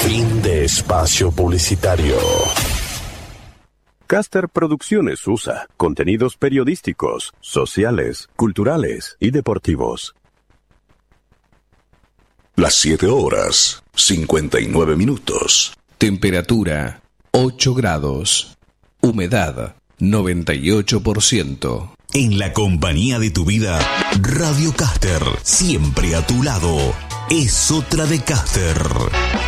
Fin de espacio publicitario. Caster Producciones USA. Contenidos periodísticos, sociales, culturales y deportivos. Las 7:59. Temperatura 8 grados. Humedad 98%. En la compañía de tu vida, Radio Caster, siempre a tu lado. Es otra de Caster.